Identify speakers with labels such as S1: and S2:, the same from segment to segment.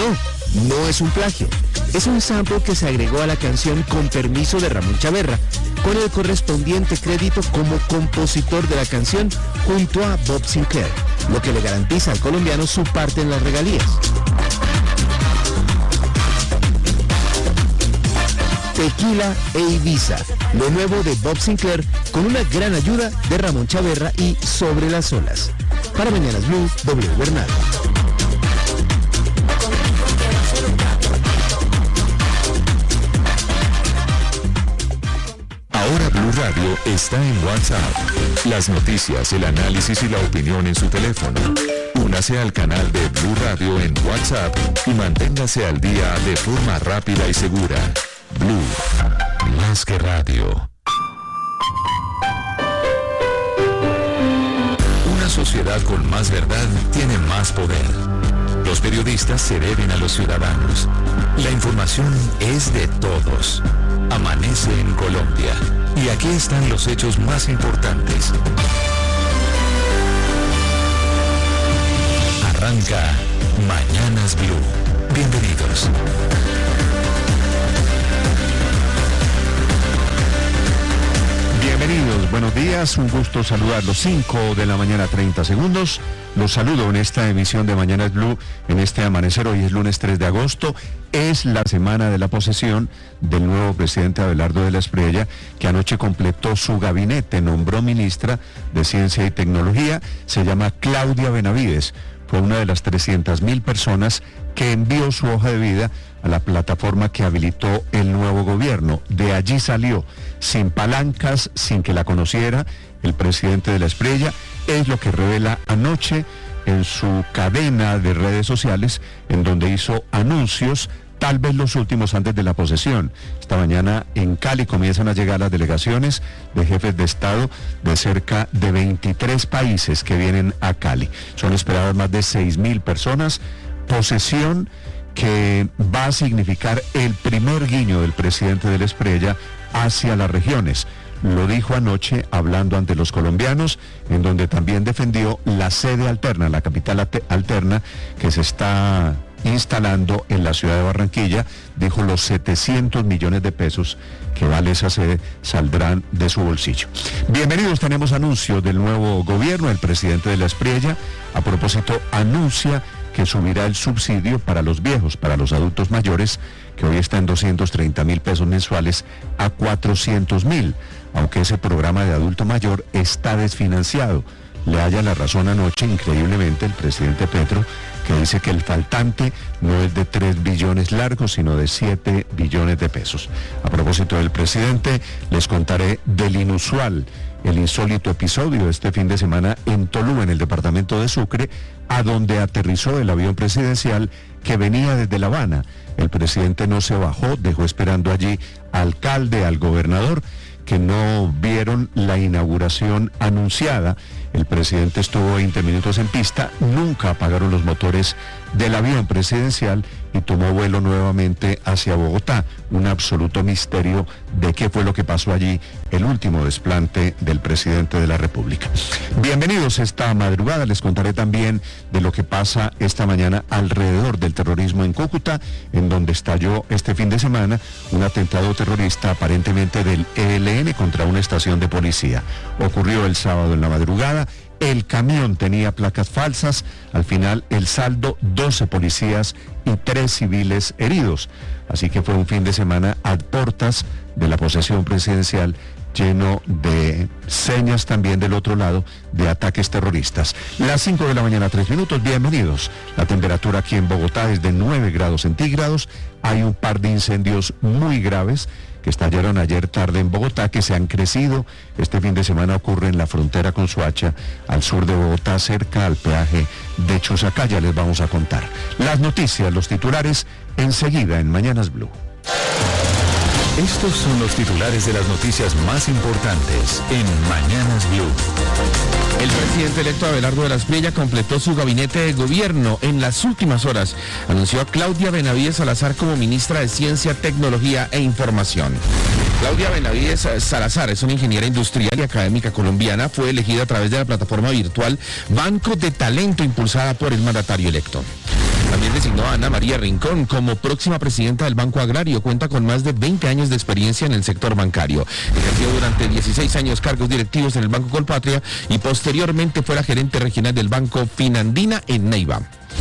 S1: no es un plagio. Es un sample que se agregó a la canción con permiso de Ramón Chaverra, con el correspondiente crédito como compositor de la canción junto a Bob Sinclair, lo que le garantiza al colombiano su parte en las regalías. Tequila e Ibiza, lo nuevo de Bob Sinclair, con una gran ayuda de Ramón Chaverra y Sobre las olas. Para Mañanas Blue, W. Bernal.
S2: Ahora Blue Radio está en WhatsApp. Las noticias, el análisis y la opinión en su teléfono. Únase al canal de Blue Radio en WhatsApp y manténgase al día de forma rápida y segura. Blue, más que radio. Una sociedad con más verdad tiene más poder. Los periodistas se deben a los ciudadanos. La información es de todos. Amanece en Colombia. Y aquí están los hechos más importantes. Arranca Mañanas Blue. Bienvenidos.
S3: Bienvenidos, buenos días, un gusto saludarlos. 5 de la mañana, 30 segundos. Los saludo en esta emisión de Mañanas Blue, en este amanecer. Hoy es lunes 3 de agosto. Es la semana de la posesión del nuevo presidente Abelardo de la Espriella, que anoche completó su gabinete, nombró ministra de Ciencia y Tecnología. Se llama Claudia Benavides. Fue una de las 300.000 personas que envió su hoja de vida a la plataforma que habilitó el nuevo gobierno. De allí salió, sin palancas, sin que la conociera el presidente de la Espriella. Es lo que revela anoche en su cadena de redes sociales, en donde hizo anuncios, tal vez los últimos antes de la posesión. Esta mañana en Cali comienzan a llegar las delegaciones de jefes de Estado de cerca de 23 países que vienen a Cali. Son esperadas más de 6.000 personas. Posesión que va a significar el primer guiño del presidente de la Espriella hacia las regiones. Lo dijo anoche hablando ante los colombianos, en donde también defendió la sede alterna, la capital alterna que se está instalando en la ciudad de Barranquilla. Dijo los 700 millones de pesos que vale esa sede saldrán de su bolsillo. Bienvenidos, tenemos anuncio del nuevo gobierno. El presidente de la Espriella, a propósito, anuncia que subirá el subsidio para los viejos, para los adultos mayores, que hoy está en 230.000 pesos mensuales, a 400.000, aunque ese programa de adulto mayor está desfinanciado. Le halla la razón anoche, increíblemente, el presidente Petro, que dice que el faltante no es de 3 billones largos, sino de 7 billones de pesos. A propósito del presidente, les contaré del inusual, el insólito episodio de este fin de semana en Tolú, en el departamento de Sucre, a donde aterrizó el avión presidencial que venía desde La Habana. El presidente no se bajó, dejó esperando allí al alcalde, al gobernador, que no vieron la inauguración anunciada. El presidente estuvo 20 minutos en pista, nunca apagaron los motores del avión presidencial y tomó vuelo nuevamente hacia Bogotá. Un absoluto misterio de qué fue lo que pasó allí, el último desplante del presidente de la República. Bienvenidos esta madrugada, les contaré también de lo que pasa esta mañana alrededor del terrorismo en Cúcuta, en donde estalló este fin de semana un atentado terrorista aparentemente del ELN contra una estación de policía. Ocurrió el sábado en la madrugada. El camión tenía placas falsas. Al final, el saldo, 12 policías y 3 civiles heridos. Así que fue un fin de semana a portas de la posesión presidencial, lleno de señas también del otro lado de ataques terroristas. Las 5 de la mañana, 3 minutos, bienvenidos. La temperatura aquí en Bogotá es de 9 grados centígrados. Hay un par de incendios muy graves que estallaron ayer tarde en Bogotá, que se han crecido. Este fin de semana ocurre en la frontera con Soacha, al sur de Bogotá, cerca al peaje de Chusacá. Ya les vamos a contar. Las noticias, los titulares, enseguida en Mañanas Blue.
S2: Estos son los titulares de las noticias más importantes en Mañanas Blue.
S4: El presidente electo Abelardo de la Espriella completó su gabinete de gobierno en las últimas horas. Anunció a Claudia Benavides Salazar como ministra de Ciencia, Tecnología e Información. Claudia Benavides Salazar es una ingeniera industrial y académica colombiana. Fue elegida a través de la plataforma virtual Banco de Talento impulsada por el mandatario electo. También designó a Ana María Rincón como próxima presidenta del Banco Agrario. Cuenta con más de 20 años de experiencia en el sector bancario. Ejerció durante 16 años cargos directivos en el Banco Colpatria y posteriormente fue la gerente regional del Banco Finandina en Neiva.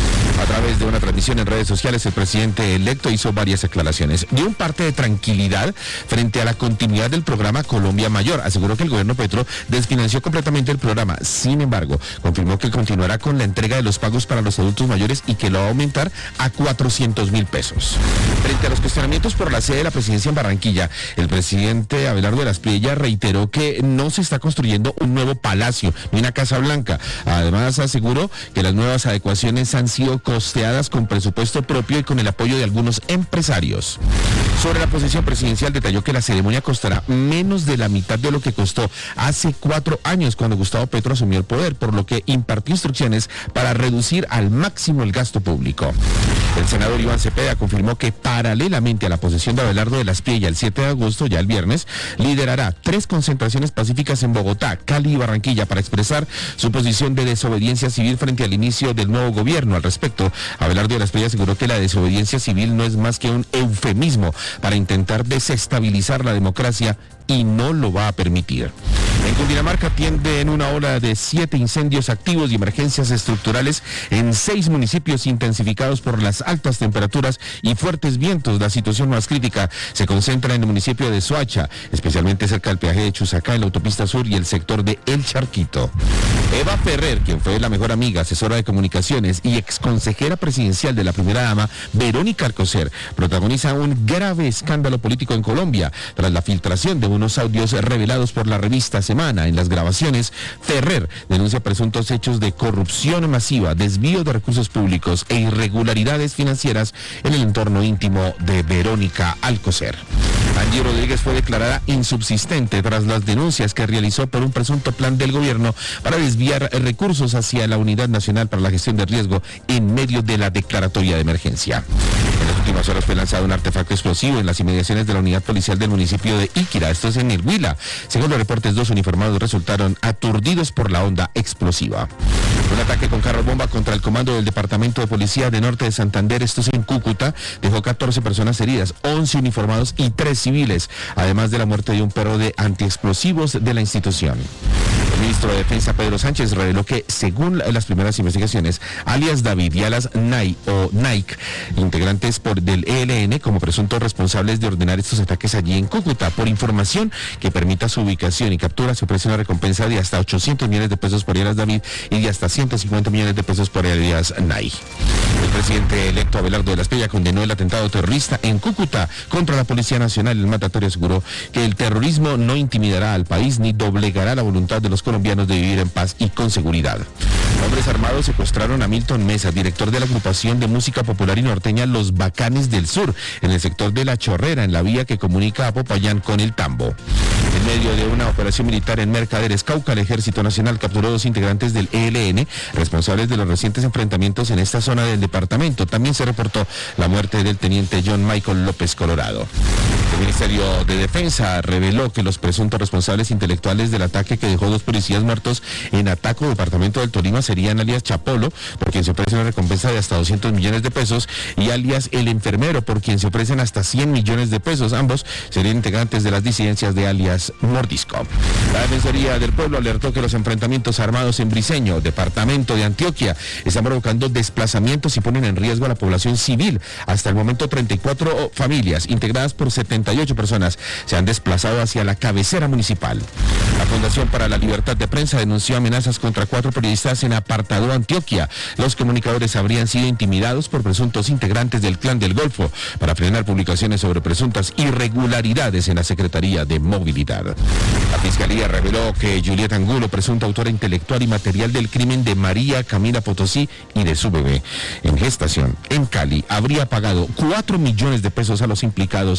S4: A través de una transmisión en redes sociales, el presidente electo hizo varias aclaraciones. Dio un parte de tranquilidad frente a la continuidad del programa Colombia Mayor. Aseguró que el gobierno Petro desfinanció completamente el programa. Sin embargo, confirmó que continuará con la entrega de los pagos para los adultos mayores y que lo va a aumentar a 400.000 pesos. Frente a los cuestionamientos por la sede de la presidencia en Barranquilla, el presidente Abelardo de la Espriella reiteró que no se está construyendo un nuevo palacio ni una Casa Blanca. Además, aseguró que las nuevas adecuaciones han sido costeadas con presupuesto propio y con el apoyo de algunos empresarios. Sobre la posesión presidencial, detalló que la ceremonia costará menos de la mitad de lo que costó hace 4 años cuando Gustavo Petro asumió el poder, por lo que impartió instrucciones para reducir al máximo el gasto público. El senador Iván Cepeda confirmó que paralelamente a la posesión de Abelardo de la Espriella el 7 de agosto, ya el viernes, liderará 3 concentraciones pacíficas en Bogotá, Cali y Barranquilla para expresar su posición de desobediencia civil frente al inicio del nuevo gobierno. Al respecto, Abelardo de la Espriella aseguró que la desobediencia civil no es más que un eufemismo para intentar desestabilizar la democracia y no lo va a permitir. En Cundinamarca atienden una ola de 7 incendios activos y emergencias estructurales en 6 municipios intensificados por las altas temperaturas y fuertes vientos. La situación más crítica se concentra en el municipio de Soacha, especialmente cerca del peaje de Chusacá en la autopista sur y el sector de El Charquito. Eva Ferrer, quien fue la mejor amiga, asesora de comunicaciones y exconsejera presidencial de la primera dama, Verónica Alcocer, protagoniza un grave escándalo político en Colombia tras la filtración de unos audios revelados por la revista Semana. En las grabaciones, Ferrer denuncia presuntos hechos de corrupción masiva, desvío de recursos públicos e irregularidades financieras en el entorno íntimo de Verónica Alcocer. Angie Rodríguez fue declarada insubsistente tras las denuncias que realizó por un presunto plan del gobierno para desviar recursos hacia la Unidad Nacional para la Gestión de Riesgo en medio de la declaratoria de emergencia. En las últimas horas fue lanzado un artefacto explosivo en las inmediaciones de la unidad policial del municipio de Iquira, esto es en el Huila. Según los reportes, 2 uniformados resultaron aturdidos por la onda explosiva. Un ataque con carro bomba contra el comando del Departamento de Policía de Norte de Santander, esto es en Cúcuta, dejó 14 personas heridas, 11 uniformados y 3 civiles, además de la muerte de un perro de antiexplosivos de la institución. El ministro de Defensa, Pedro Sánchez, reveló que, según las primeras investigaciones, alias David y alias Nike, integrantes del ELN, como presuntos responsables de ordenar estos ataques allí en Cúcuta. Por información que permita su ubicación y captura, se ofrece una recompensa de hasta 800 millones de pesos por alias David y de hasta 150 millones de pesos por alias Nike. El presidente electo Abelardo de la Espriella condenó el atentado terrorista en Cúcuta contra la Policía Nacional. El mandatario aseguró que el terrorismo no intimidará al país ni doblegará la voluntad de los colombianos de vivir en paz y con seguridad. Hombres armados secuestraron a Milton Mesa, director de la agrupación de música popular y norteña Los Bacanes del Sur, en el sector de La Chorrera, en la vía que comunica a Popayán con el Tambo. En medio de una operación militar en Mercaderes, Cauca, el Ejército Nacional capturó 2 integrantes del ELN, responsables de los recientes enfrentamientos en esta zona del departamento. También se reportó la muerte del teniente John Michael López Colorado. El Ministerio de Defensa reveló que los presuntos responsables intelectuales del ataque que dejó 2 policías muertos en Ataco, departamento del Tolima, serían alias Chapolo, por quien se ofrece una recompensa de hasta 200 millones de pesos, y alias El Enfermero, por quien se ofrecen hasta 100 millones de pesos. Ambos serían integrantes de las disidencias de alias Mordisco. La Defensoría del Pueblo alertó que los enfrentamientos armados en Briceño, departamento de Antioquia, están provocando desplazamientos y ponen en riesgo a la población civil. Hasta el momento, 34 familias, integradas por 78 personas, se han desplazado hacia la cabecera municipal. La Fundación para la Libertad de Prensa denunció amenazas contra 4 periodistas en Apartado, Antioquia. Los comunicadores habrían sido intimidados por presuntos integrantes del Clan del Golfo para frenar publicaciones sobre presuntas irregularidades en la Secretaría de Movilidad. La Fiscalía reveló que Julieta Angulo, presunta autora intelectual y material del crimen de María Camila Potosí y de su bebé en gestación en Cali, habría pagado 4 millones de pesos a los implicados en estos hechos.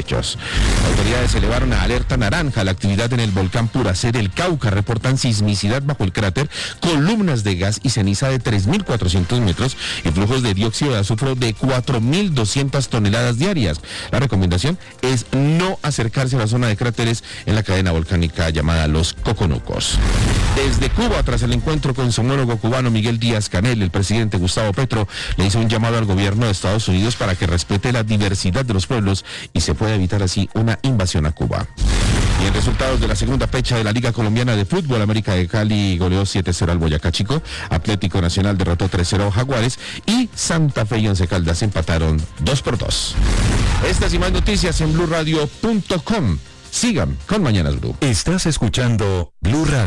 S4: hechos. Autoridades elevaron a alerta naranja la actividad en el volcán Puracé del Cauca. Reportan sismicidad bajo el cráter, columnas de gas y ceniza de 3.400 metros y flujos de dióxido de azufre de 4.200 toneladas diarias. La recomendación es no acercarse a la zona de cráteres en la cadena volcánica llamada Los Coconucos. Desde Cuba, tras el encuentro con su homólogo cubano Miguel Díaz-Canel, el presidente Gustavo Petro le hizo un llamado al gobierno de Estados Unidos para que respete la diversidad de los pueblos y se pueda evitar así una invasión a Cuba. Y en resultados de la segunda fecha de la Liga Colombiana de Fútbol, América de Cali goleó 7-0 al Boyacá Chico, Atlético Nacional derrotó 3-0 a Jaguares y Santa Fe y Once Caldas empataron 2-2. Estas y más noticias en BluRadio.com. Sigan con Mañanas Blue.
S2: Estás escuchando Blue Radio.